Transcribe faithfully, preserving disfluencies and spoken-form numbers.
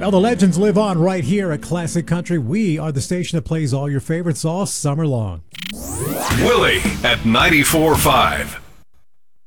Well, the legends live on right here at Classic Country. We are the station that plays all your favorites all summer long. Willie at ninety-four point five.